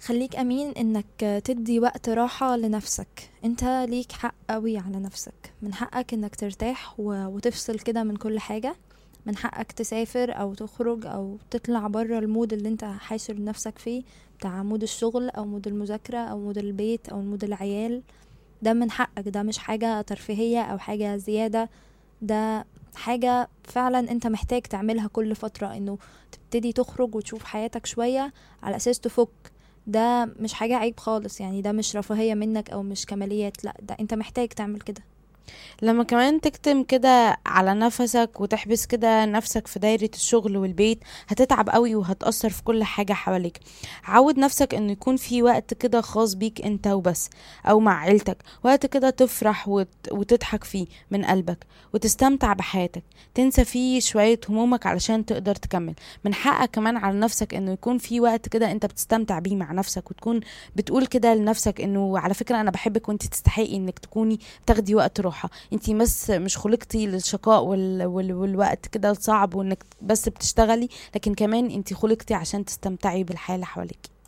خليك امين انك تدي وقت راحة لنفسك. انت ليك حق قوي على نفسك، من حقك انك ترتاح وتفصل كده من كل حاجة. من حقك تسافر او تخرج او تطلع بره المود اللي انت حاشر نفسك فيه، بتاع مود الشغل او مود المذاكرة او مود البيت او مود العيال. ده من حقك، ده مش حاجة ترفيهية او حاجة زيادة. ده حاجة فعلا انت محتاج تعملها كل فترة، انه تبتدي تخرج وتشوف حياتك شوية على اساس تفك. ده مش حاجة عيب خالص، يعني ده مش رفاهية منك او مش كماليات، لا ده انت محتاج تعمل كده. لما كمان تكتم كده على نفسك وتحبس كده نفسك في دايرة الشغل والبيت، هتتعب قوي وهتأثر في كل حاجة حواليك. عود نفسك انه يكون في وقت كده خاص بيك انت وبس، او مع عيلتك، وقت كده تفرح وتضحك فيه من قلبك وتستمتع بحياتك، تنسى فيه شوية همومك علشان تقدر تكمل. من حقك كمان على نفسك انه يكون في وقت كده انت بتستمتع بيه مع نفسك، وتكون بتقول كده لنفسك انه على فكرة انا بحبك وانت تستحقي انك تكوني تاخدي وقت راحة. انتي بس مش خلقتي للشقاء والوقت كده الصعب وانك بس بتشتغلي، لكن كمان انتي خلقتي عشان تستمتعي بالحياة اللي حواليك.